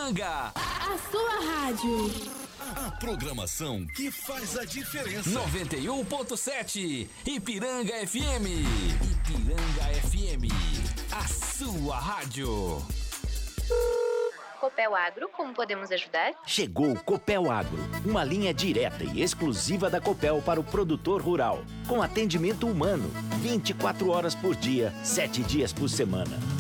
Ipiranga. A sua rádio. A programação que faz a diferença. 91.7 Ipiranga FM. Ipiranga FM. A sua rádio. Copel Agro, como podemos ajudar? Chegou o Copel Agro, uma linha direta e exclusiva da Copel para o produtor rural, com atendimento humano, 24 horas por dia, 7 dias por semana.